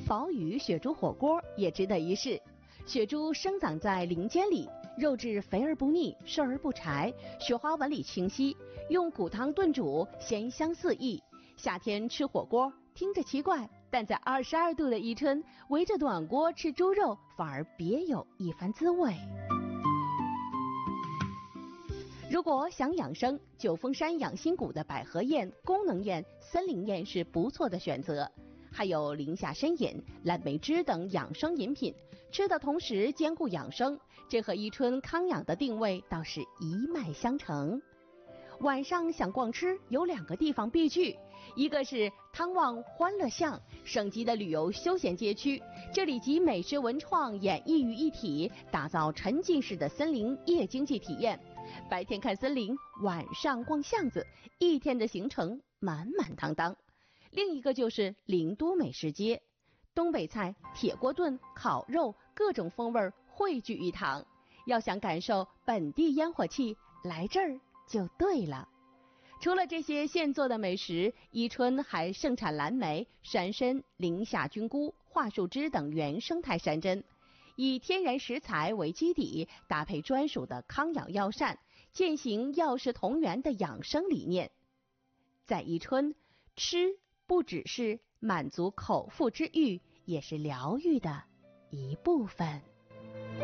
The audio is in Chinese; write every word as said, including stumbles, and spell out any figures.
宝宇血猪火锅也值得一试。血猪生长在林间里，肉质肥而不腻，瘦而不柴，雪花纹理清晰，用骨汤炖煮，鲜香四溢。夏天吃火锅听着奇怪，但在二十二度的宜春，围着暖锅吃猪肉反而别有一番滋味。如果想养生，九峰山养心谷的百合宴、功能宴、森林宴是不错的选择。还有林下参饮、蓝莓汁等养生饮品，吃的同时兼顾养生，这和宜春康养的定位倒是一脉相承。晚上想逛吃，有两个地方必去，一个是汤旺欢乐巷，省级的旅游休闲街区，这里集美食文创演绎于一体，打造沉浸式的森林夜经济体验。白天看森林，晚上逛巷子，一天的行程满满当当。另一个就是灵都美食街，东北菜、铁锅炖、烤肉，各种风味汇聚一堂。要想感受本地烟火气，来这儿就对了。除了这些现做的美食，宜春还盛产蓝莓、山参、林下菌菇、桦树枝等原生态山珍，以天然食材为基底，搭配专属的康养药膳，践行药食同源的养生理念。在宜春，吃不只是满足口腹之欲，也是疗愈的一部分。